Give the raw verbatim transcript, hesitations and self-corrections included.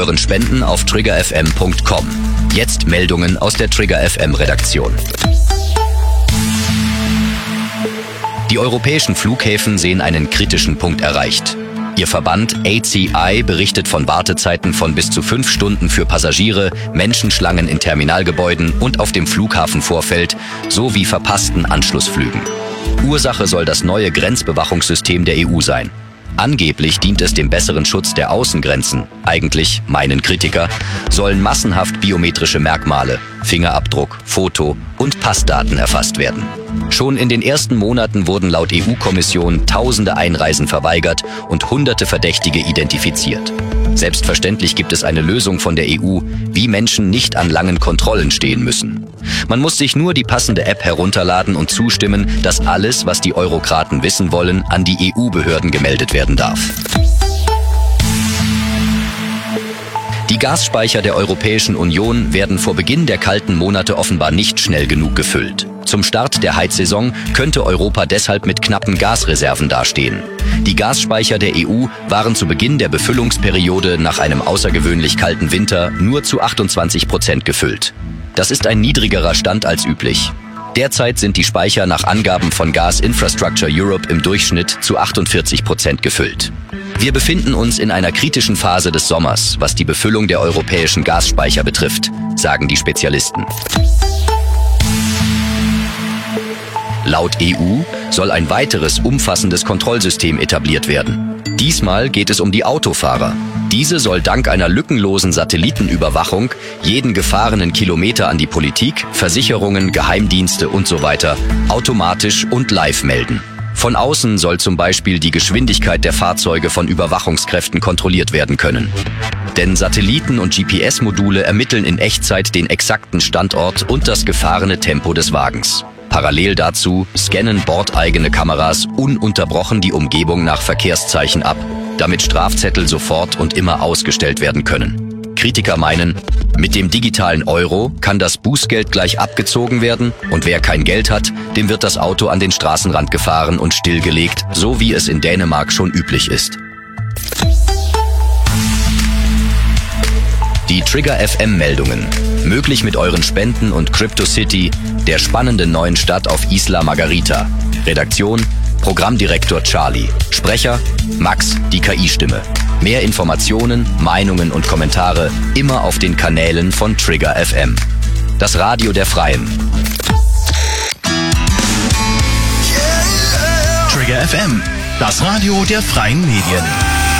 euren Spenden auf trigger f m punkt com. Jetzt Meldungen aus der Trigger F M Redaktion. Die europäischen Flughäfen sehen einen kritischen Punkt erreicht. Ihr Verband A C I berichtet von Wartezeiten von bis zu fünf Stunden für Passagiere, Menschenschlangen in Terminalgebäuden und auf dem Flughafenvorfeld sowie verpassten Anschlussflügen. Ursache soll das neue Grenzbewachungssystem der E U sein. Angeblich dient es dem besseren Schutz der Außengrenzen. Eigentlich, meinen Kritiker, sollen massenhaft biometrische Merkmale, Fingerabdruck, Foto und Passdaten erfasst werden. Schon in den ersten Monaten wurden laut E U-Kommission tausende Einreisen verweigert und hunderte Verdächtige identifiziert. Selbstverständlich gibt es eine Lösung von der E U, wie Menschen nicht an langen Kontrollen stehen müssen. Man muss sich nur die passende App herunterladen und zustimmen, dass alles, was die Eurokraten wissen wollen, an die E U-Behörden gemeldet werden darf. Die Gasspeicher der Europäischen Union werden vor Beginn der kalten Monate offenbar nicht schnell genug gefüllt. Zum Start der Heizsaison könnte Europa deshalb mit knappen Gasreserven dastehen. Die Gasspeicher der E U waren zu Beginn der Befüllungsperiode nach einem außergewöhnlich kalten Winter nur zu achtundzwanzig Prozent gefüllt. Das ist ein niedrigerer Stand als üblich. Derzeit sind die Speicher nach Angaben von Gas Infrastructure Europe im Durchschnitt zu achtundvierzig Prozent gefüllt. Wir befinden uns in einer kritischen Phase des Sommers, was die Befüllung der europäischen Gasspeicher betrifft, sagen die Spezialisten. Laut E U soll ein weiteres umfassendes Kontrollsystem etabliert werden. Diesmal geht es um die Autofahrer. Diese soll dank einer lückenlosen Satellitenüberwachung jeden gefahrenen Kilometer an die Politik, Versicherungen, Geheimdienste und so weiter automatisch und live melden. Von außen soll zum Beispiel die Geschwindigkeit der Fahrzeuge von Überwachungskräften kontrolliert werden können. Denn Satelliten und G P S-Module ermitteln in Echtzeit den exakten Standort und das gefahrene Tempo des Wagens. Parallel dazu scannen bordeigene Kameras ununterbrochen die Umgebung nach Verkehrszeichen ab, damit Strafzettel sofort und immer ausgestellt werden können. Kritiker meinen, mit dem digitalen Euro kann das Bußgeld gleich abgezogen werden und wer kein Geld hat, dem wird das Auto an den Straßenrand gefahren und stillgelegt, so wie es in Dänemark schon üblich ist. Die Trigger F M-Meldungen. Möglich mit euren Spenden und CryptoCity, der spannenden neuen Stadt auf Isla Margarita. Redaktion, Programmdirektor Charlie. Sprecher, Max, die K I-Stimme. Mehr Informationen, Meinungen und Kommentare immer auf den Kanälen von Trigger F M. Das Radio der Freien. Trigger F M, das Radio der Freien Medien.